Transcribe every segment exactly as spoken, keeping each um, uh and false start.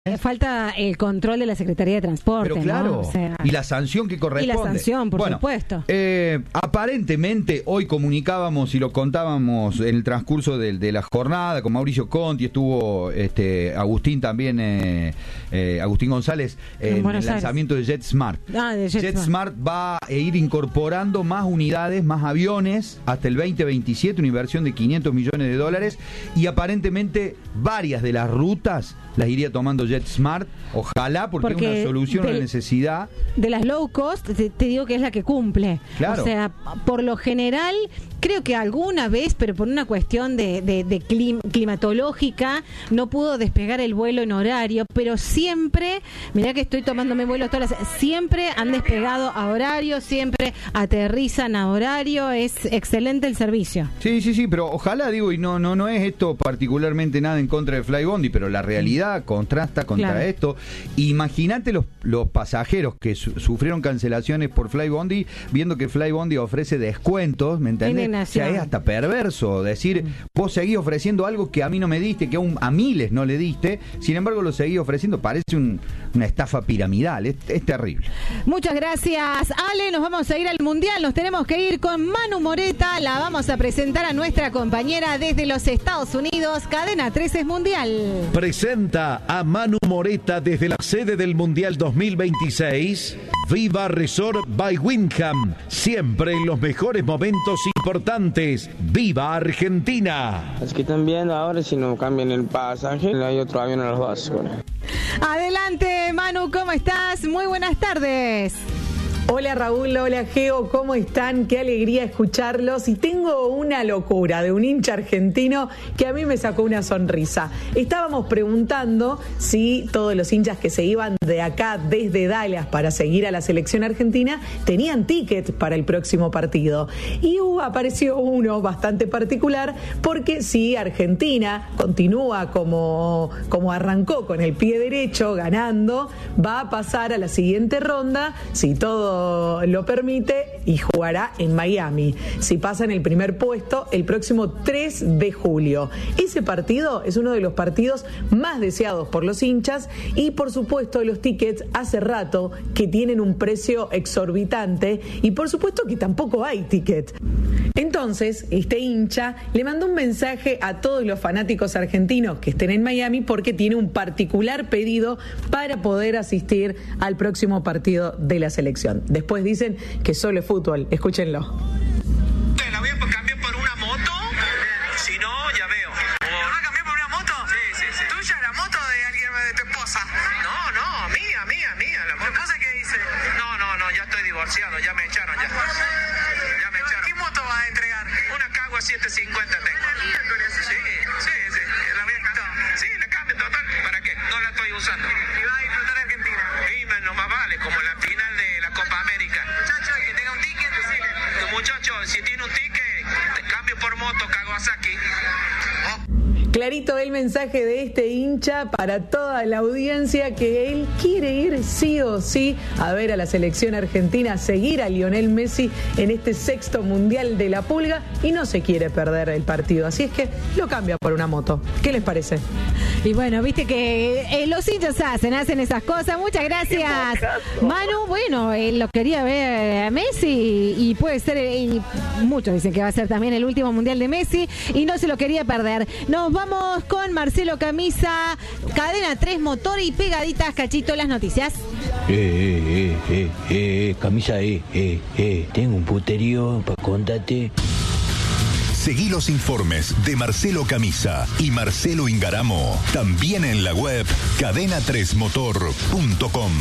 Falta el control de la Secretaría de Transporte. Pero claro, ¿no? O sea, y la sanción que corresponde. Y la sanción, por bueno, supuesto. Eh, aparentemente, hoy comunicábamos y lo contábamos en el transcurso de, de la jornada con Mauricio Conti, estuvo este Agustín también, eh, eh, Agustín González, en, en el lanzamiento de JetSmart. Ah, de JetSmart. JetSmart va a ir incorporando más unidades, más aviones, hasta el veinte veintisiete, una inversión de quinientos millones de dólares, y aparentemente varias de las rutas las iría tomando JetSmart, ojalá, porque, porque es una solución, una necesidad. De las low cost, te, te digo que es la que cumple. Claro. O sea, por lo general, creo que alguna vez, pero por una cuestión de, de, de clim, climatológica, no pudo despegar el vuelo en horario, pero siempre, mirá que estoy tomándome vuelos todas las... Siempre han despegado a horario, siempre aterrizan a horario, es excelente el servicio. Sí, sí, sí, pero ojalá, digo, y no, no, no es esto particularmente nada en contra de Flybondi, pero la realidad contrasta contra claro. esto. Imagínate los, los pasajeros que su, sufrieron cancelaciones por Flybondi, viendo que Flybondi ofrece descuentos, ¿me entendés? O sea, es hasta perverso decir, vos seguís ofreciendo algo que a mí no me diste, que a, un, a miles no le diste, sin embargo lo seguís ofreciendo, parece un, una estafa piramidal, es, es terrible. Muchas gracias, Ale, nos vamos a ir al Mundial, nos tenemos que ir con Manu Moreta, la vamos a presentar a nuestra compañera desde los Estados Unidos, Cadena tres es Mundial. Presenta a Manu Moreta desde la sede del Mundial dos mil veintiséis. Viva Resort by Wyndham, siempre en los mejores momentos importantes. ¡Viva Argentina! Es que están viendo ahora si no cambian el pasaje, hay otro avión a las dos. Adelante, Manu, ¿cómo estás? Muy buenas tardes. Hola Raúl, hola Geo, ¿cómo están? Qué alegría escucharlos. Y tengo una locura de un hincha argentino que a mí me sacó una sonrisa. Estábamos preguntando si todos los hinchas que se iban de acá desde Dallas para seguir a la selección argentina tenían tickets para el próximo partido. Y uh, apareció uno bastante particular, porque si Argentina continúa como, como arrancó, con el pie derecho, ganando, va a pasar a la siguiente ronda, si todo lo permite, y jugará en Miami. Si pasa en el primer puesto el próximo tres de julio. Ese partido es uno de los partidos más deseados por los hinchas, y por supuesto los tickets hace rato que tienen un precio exorbitante, y por supuesto que tampoco hay ticket. Entonces este hincha le mandó un mensaje a todos los fanáticos argentinos que estén en Miami, porque tiene un particular pedido para poder asistir al próximo partido de la selección. Después dicen que solo es fútbol. Escúchenlo. ¿La voy a cambiar por una moto? Si no, ya veo. ¿La vas a cambiar por una moto? Sí, sí, sí. ¿Tuya la moto de alguien, de tu esposa? No, no, mía, mía, mía. ¿La moto? ¿Tu esposa qué dice? No, no, no, ya estoy divorciado, ya me echaron ya. Ya me echaron. ¿Qué moto vas a entregar? Una Cagua siete cincuenta tengo. Sí, sí, sí. ¿La voy a cambiar? Sí, la cambio, total. ¿Para qué? No la estoy usando. ¿Y vas a disfrutar de Argentina? Sí, no más vale, como la final de la Copa América. Muchacho, el que tenga un ticket, decirle. Tu muchacho, si tiene un ticket, te cambio por moto, Kawasaki. Oh. Clarito el mensaje de este hincha para toda la audiencia, que él quiere ir sí o sí a ver a la selección argentina, seguir a Lionel Messi en este sexto mundial de la Pulga, y no se quiere perder el partido. Así es que lo cambia por una moto. ¿Qué les parece? Y bueno, viste que eh, los hinchas hacen, hacen esas cosas. Muchas gracias, Manu. Bueno, él lo quería ver a Messi, y puede ser, y muchos dicen que va a ser también el último mundial de Messi, y no se lo quería perder. Nos vamos con Marcelo Camisa, Cadena tres Motor y Pegaditas. Cachito, las noticias. Eh, eh, eh, eh, Camisa, eh, eh, eh, tengo un puterío para contarte. Seguí los informes de Marcelo Camisa y Marcelo Ingaramo también en la web cadena tres motor punto com.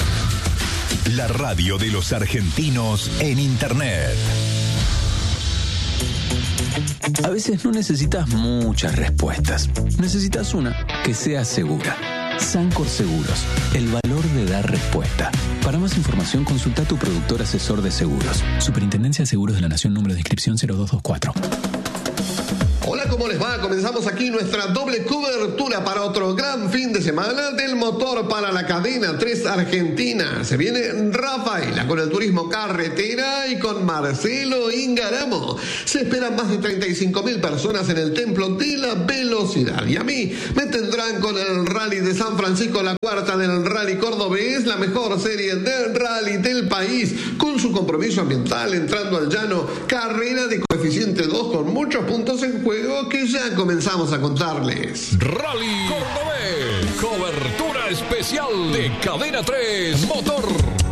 La radio de los argentinos en Internet. A veces no necesitas muchas respuestas. Necesitas una que sea segura. Sancor Seguros, el valor de dar respuesta. Para más información, consulta a tu productor asesor de seguros. Superintendencia de Seguros de la Nación, número de inscripción cero dos dos cuatro. Hola, ¿cómo les va? Comenzamos aquí nuestra doble cobertura para otro gran fin de semana del motor para la cadena tres Argentina. Se viene Rafaela con el turismo carretera y con Marcelo Ingaramo. Se esperan más de treinta y cinco mil personas en el Templo de la Velocidad. Y a mí me tendrán con el Rally de San Francisco, la cuarta del Rally Cordobés, la mejor serie del rally del país, con su compromiso ambiental, entrando al llano, carrera de coeficiente dos con muchos puntos en juego que ya comenzamos a contarles. Rally Cordobés, cobertura especial de Cadena tres Motor.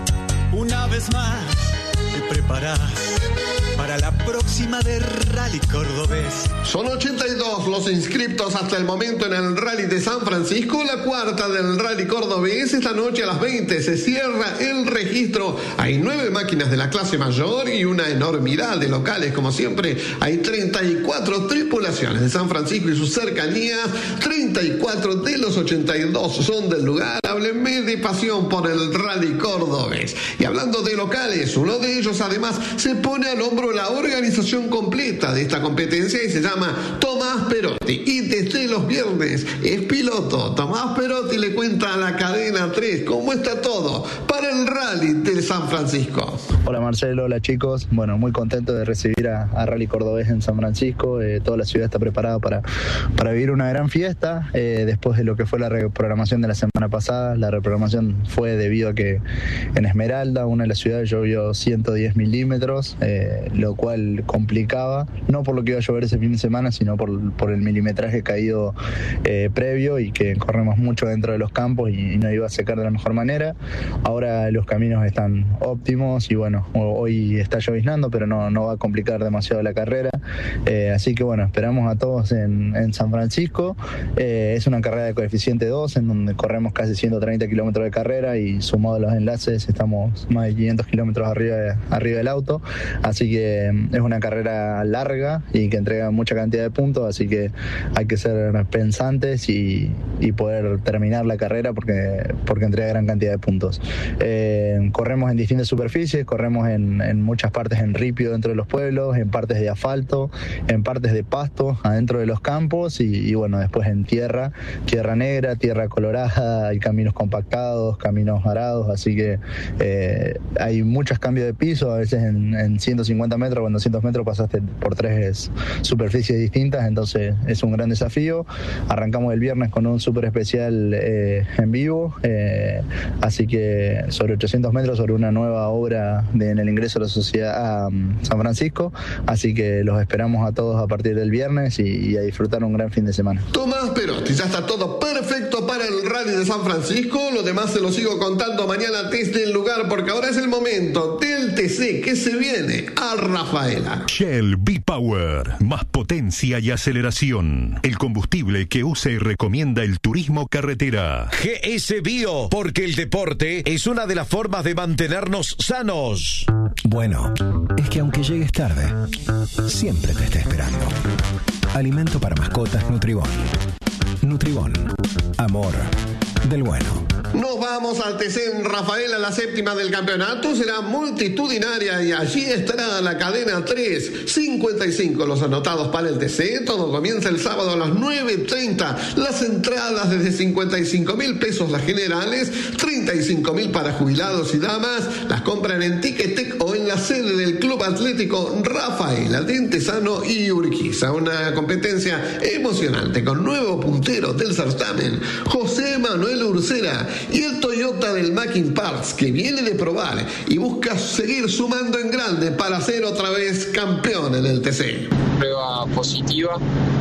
Una vez más te preparas para la próxima de Rally Cordobés. Son ochenta y dos los inscriptos hasta el momento en el Rally de San Francisco, la cuarta del Rally Cordobés. Esta noche a las veinte se cierra el registro. Hay nueve máquinas de la clase mayor y una enormidad de locales, como siempre. Hay treinta y cuatro tripulaciones de San Francisco y sus cercanías. treinta y cuatro de los ochenta y dos son del lugar. Háblenme de pasión por el Rally Cordobés. Y hablando de locales, uno de ellos además se pone al hombro la organización completa de esta competencia y se llama Tomás Perotti, y desde los viernes es piloto. Tomás Perotti le cuenta a la cadena tres cómo está todo para el Rally de San Francisco. Hola Marcelo, hola chicos, bueno, muy contento de recibir a, a Rally Cordobés en San Francisco. Eh, toda la ciudad está preparada para, para vivir una gran fiesta eh, después de lo que fue la reprogramación de la semana pasada. La reprogramación fue debido a que en Esmeralda, una de las ciudades, llovió ciento diez milímetros, eh, lo cual complicaba, no por lo que iba a llover ese fin de semana, sino por, por el milimetraje caído eh, previo, y que corremos mucho dentro de los campos y, y no iba a secar de la mejor manera. Ahora los caminos están óptimos y bueno, hoy está lloviznando, pero no, no va a complicar demasiado la carrera. Eh, así que bueno, esperamos a todos en, en San Francisco. Eh, es una carrera de coeficiente dos, en donde corremos casi ciento treinta kilómetros de carrera y sumado los enlaces estamos más de quinientos kilómetros arriba, de, arriba del auto. Así que es una carrera larga y que entrega mucha cantidad de puntos, así que hay que ser pensantes y, y poder terminar la carrera porque, porque entrega gran cantidad de puntos. Eh, corremos en distintas superficies, corremos en, en muchas partes en ripio dentro de los pueblos, en partes de asfalto, en partes de pasto adentro de los campos y, y bueno, después en tierra, tierra negra, tierra colorada, hay caminos compactados, caminos arados, así que eh, hay muchos cambios de piso, a veces en, en ciento cincuenta metros o en doscientos metros pasaste por tres superficies distintas, entonces es un gran desafío. Arrancamos el viernes con un súper especial eh, en vivo, eh, así que sobre ochocientos metros, sobre una nueva obra de, en el ingreso a la sociedad a um, San Francisco, así que los esperamos a todos a partir del viernes y, y a disfrutar un gran fin de semana. Tomás Perotti, ya está todo perfecto para el Rally de San Francisco. Lo demás se lo sigo contando mañana desde el lugar, porque ahora es el momento del T C que se viene a Rafaela. Shell V-Power, más potencia y aceleración. El combustible que usa y recomienda el turismo carretera. G S Bio, porque el deporte es una de las formas de mantenernos sanos. Bueno, es que aunque llegues tarde, siempre te está esperando. Alimento para mascotas Nutribón. Nutribón, amor del bueno. Nos vamos al T C en Rafaela, la séptima del campeonato será multitudinaria y allí estará la cadena tres, cincuenta y cinco los anotados para el T C. Todo comienza el sábado a las nueve treinta. Las entradas desde cincuenta y cinco mil pesos las generales, treinta y cinco mil para jubilados y damas. Las compran en Ticketek o en la sede del Club Atlético Rafaela de Entesano y Urquiza. Una competencia emocionante con nuevo puntero del certamen, José Manuel Urcera, y el Toyota del Mackin Parts, que viene de probar y busca seguir sumando en grande para ser otra vez campeón en el T C. Prueba positiva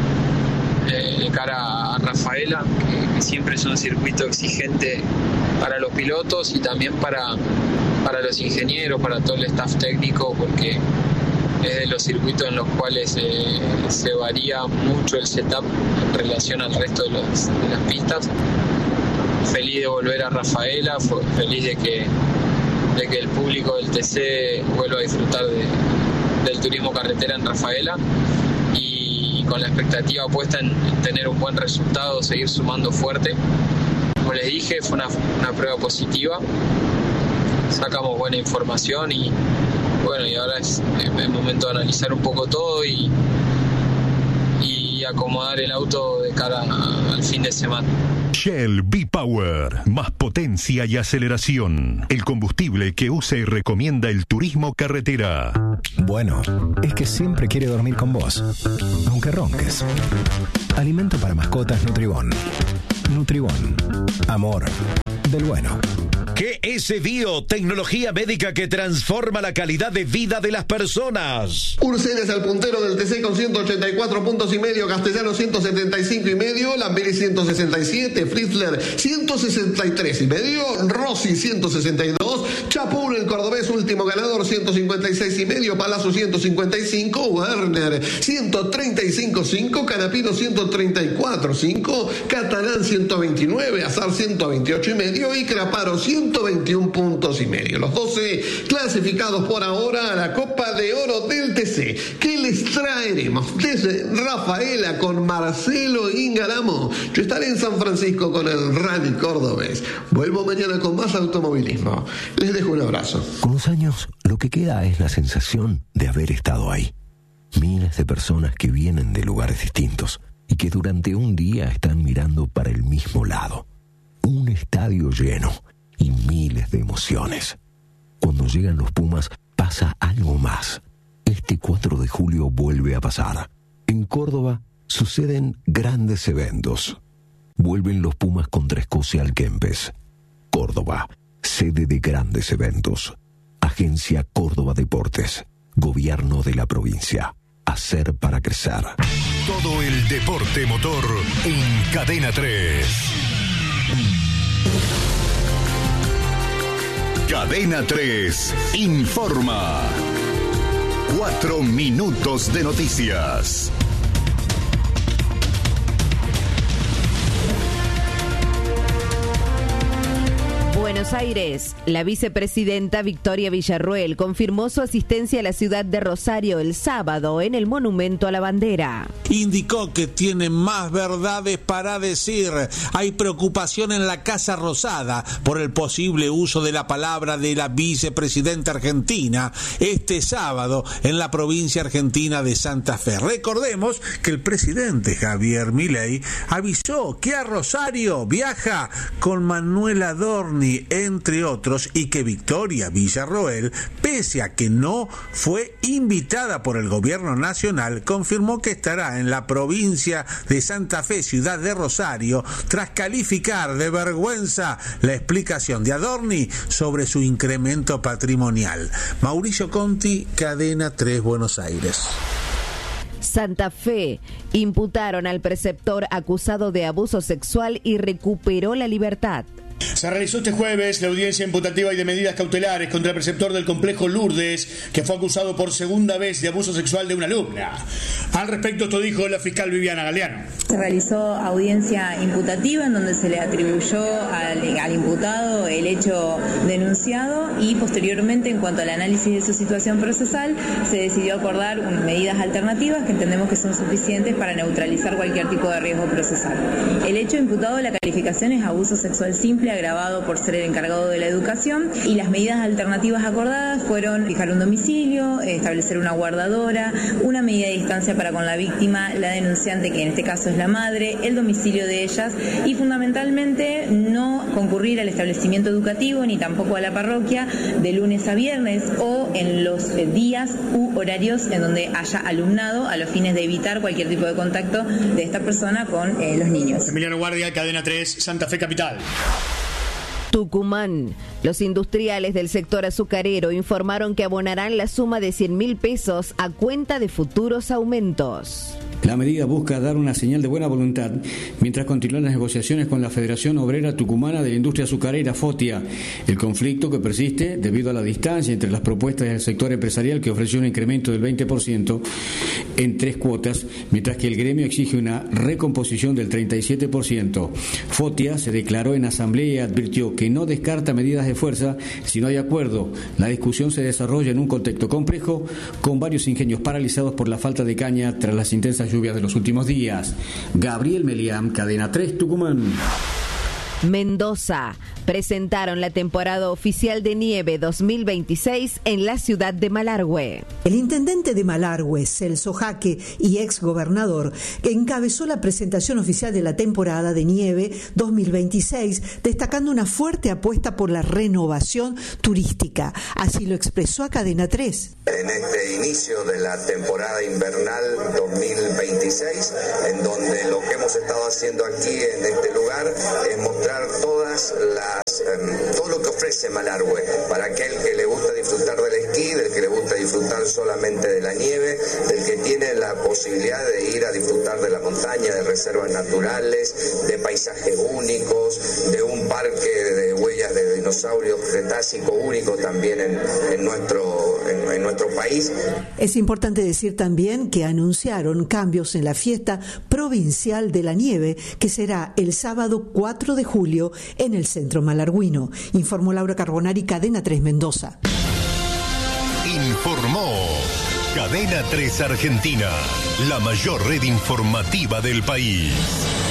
eh, de cara a Rafaela, que, que siempre es un circuito exigente para los pilotos y también para, para los ingenieros, para todo el staff técnico, porque es de los circuitos en los cuales eh, se varía mucho el setup en relación al resto de, los, de las pistas. Feliz de volver a Rafaela, feliz de que, de que el público del T C vuelva a disfrutar de, del turismo carretera en Rafaela, y con la expectativa puesta en, en tener un buen resultado, seguir sumando fuerte. Como les dije, fue una, una prueba positiva, sacamos buena información y bueno, y ahora es el momento de analizar un poco todo y, y acomodar el auto de cara a, al fin de semana. Shell V-Power, más potencia y aceleración. El combustible que usa y recomienda el turismo carretera. Bueno, es que siempre quiere dormir con vos, aunque ronques. Alimento para mascotas Nutribón. Nutribón, amor del bueno. G S Bio, tecnología médica que transforma la calidad de vida de las personas. Urcel es el puntero del T C con ciento ochenta y cuatro puntos y medio, Castellano ciento setenta y cinco y medio, Lamberi ciento sesenta y siete, Fritzler ciento sesenta y tres y medio, Rossi ciento sesenta y dos, Chapur el cordobés último ganador ciento cincuenta y seis y medio, Palazzo ciento cincuenta y cinco, Werner ciento treinta y cinco punto cinco, Canapino ciento treinta y cuatro punto cinco, Catalán ciento veintinueve, Azar ciento veintiocho y medio y Craparo ciento veintiuno puntos y medio. Los doce clasificados por ahora a la Copa de Oro del T C, que les traeremos desde Rafaela con Marcelo Ingaramo. Yo estaré en San Francisco con el Rally Cordobés. Vuelvo mañana con más automovilismo. Les dejo un abrazo. Con los años, lo que queda es la sensación de haber estado ahí. Miles de personas que vienen de lugares distintos y que durante un día están mirando para el mismo lado. Un estadio lleno y miles de emociones. Cuando llegan los Pumas, pasa algo más. Este cuatro de julio vuelve a pasar. En Córdoba suceden grandes eventos. Vuelven los Pumas contra Escocia al Kempes. Córdoba, sede de grandes eventos. Agencia Córdoba Deportes. Gobierno de la provincia. Hacer para crecer. Todo el deporte motor en Cadena tres. Cadena tres informa. Cuatro minutos de noticias. Buenos Aires, la vicepresidenta Victoria Villarruel confirmó su asistencia a la ciudad de Rosario el sábado en el Monumento a la Bandera. Indicó que tiene más verdades para decir. Hay preocupación en la Casa Rosada por el posible uso de la palabra de la vicepresidenta argentina este sábado en la provincia argentina de Santa Fe. Recordemos que el presidente Javier Milei avisó que a Rosario viaja con Manuel Adorni, entre otros, y que Victoria Villarroel, pese a que no fue invitada por el gobierno nacional, confirmó que estará en la provincia de Santa Fe, ciudad de Rosario, tras calificar de vergüenza la explicación de Adorni sobre su incremento patrimonial. Mauricio Conti, Cadena tres, Buenos Aires. Santa Fe, imputaron al preceptor acusado de abuso sexual y recuperó la libertad. Se realizó este jueves la audiencia imputativa y de medidas cautelares contra el preceptor del complejo Lourdes, que fue acusado por segunda vez de abuso sexual de una alumna. Al respecto, esto dijo la fiscal Viviana Galeano. Se realizó audiencia imputativa en donde se le atribuyó al, al imputado el hecho denunciado y posteriormente, en cuanto al análisis de su situación procesal, se decidió acordar medidas alternativas que entendemos que son suficientes para neutralizar cualquier tipo de riesgo procesal. El hecho imputado, la calificación es abuso sexual simple agravado por ser el encargado de la educación, y las medidas alternativas acordadas fueron fijar un domicilio, establecer una guardadora, una medida de distancia para con la víctima, la denunciante, que en este caso es la madre, el domicilio de ellas, y fundamentalmente no concurrir al establecimiento educativo ni tampoco a la parroquia de lunes a viernes o en los días u horarios en donde haya alumnado, a los fines de evitar cualquier tipo de contacto de esta persona con eh, los niños. Emiliano Guardia, Cadena tres, Santa Fe Capital. Tucumán. Los industriales del sector azucarero informaron que abonarán la suma de cien mil pesos a cuenta de futuros aumentos. La medida busca dar una señal de buena voluntad mientras continúan las negociaciones con la Federación Obrera Tucumana de la Industria Azucarera, FOTIA. El conflicto que persiste debido a la distancia entre las propuestas del sector empresarial, que ofreció un incremento del veinte por ciento en tres cuotas, mientras que el gremio exige una recomposición del treinta y siete por ciento. FOTIA se declaró en asamblea y advirtió que no descarta medidas de fuerza si no hay acuerdo. La discusión se desarrolla en un contexto complejo, con varios ingenios paralizados por la falta de caña tras las intensas lluvias de los últimos días. Gabriel Meliam, Cadena tres, Tucumán. Mendoza. presentaron la temporada oficial de nieve dos mil veintiséis en la ciudad de Malargüe. El intendente de Malargüe, Celso Jaque, y ex gobernador, encabezó la presentación oficial de la temporada de nieve dos mil veintiséis, destacando una fuerte apuesta por la renovación turística. Así lo expresó a Cadena tres. En este inicio de la temporada invernal dos mil veintiséis, en donde lo que hemos estado haciendo aquí en este lugar es mostrar todas las eh, todo lo que ofrece Malargüe para aquel que le gusta disfrutar del esquí, del que le gusta disfrutar solamente de la nieve, del que tiene la posibilidad de ir a disfrutar de la montaña, de reservas naturales, de paisajes únicos, de un parque de huellas de dinosaurios cretácico único también en, en nuestro en, en nuestro país. Es importante decir también que anunciaron cambios en la fiesta provincial de la nieve, que será el sábado cuatro de julio en el centro malargüino. Informó Laura Carbonari, Cadena tres Mendoza. Informó Cadena tres Argentina, la mayor red informativa del país.